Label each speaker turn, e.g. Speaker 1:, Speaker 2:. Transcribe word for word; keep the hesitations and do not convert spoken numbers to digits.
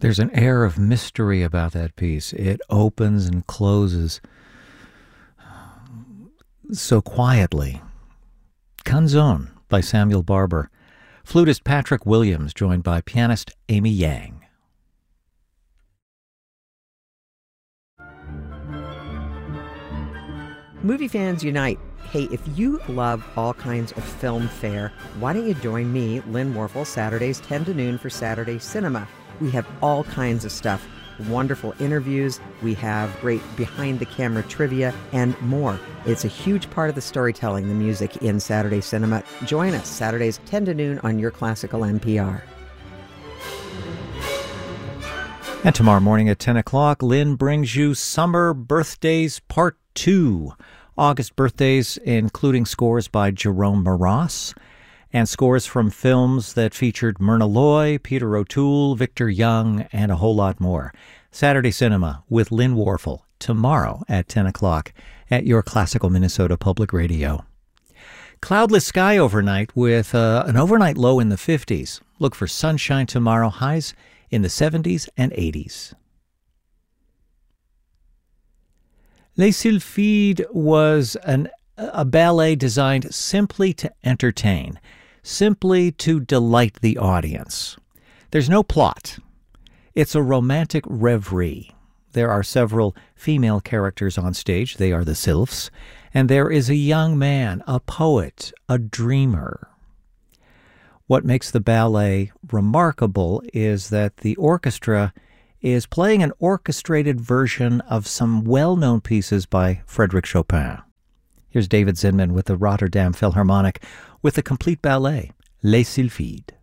Speaker 1: There's an air of mystery about that piece. It opens and closes so quietly. Canzone by Samuel Barber. Flutist Patrick Williams, joined by pianist Amy Yang.
Speaker 2: Movie fans unite. Hey, if you love all kinds of film fare, why don't you join me, Lynn Warfel, Saturdays ten to noon for Saturday Cinema. We have all kinds of stuff. Wonderful interviews, we have great behind-the-camera trivia, and more. It's a huge part of the storytelling, the music in Saturday Cinema. Join us Saturdays ten to noon on your classical N P R.
Speaker 1: And tomorrow morning at ten o'clock, Lynn brings you Summer Birthdays Part two. August birthdays, including scores by Jerome Moross, and scores from films that featured Myrna Loy, Peter O'Toole, Victor Young, and a whole lot more. Saturday Cinema with Lynn Warfel, tomorrow at ten o'clock at your Classical Minnesota Public Radio. Cloudless sky overnight with uh, an overnight low in the fifties. Look for sunshine tomorrow, highs in the seventies and eighties. Les Sylphides was an, a ballet designed simply to entertain, simply to delight the audience. There's no plot. It's a romantic reverie. There are several female characters on stage. They are the Sylphs. And there is a young man, a poet, a dreamer. What makes the ballet remarkable is that the orchestra is playing an orchestrated version of some well-known pieces by Frédéric Chopin. Here's David Zinman with the Rotterdam Philharmonic with the complete ballet, Les Sylphides.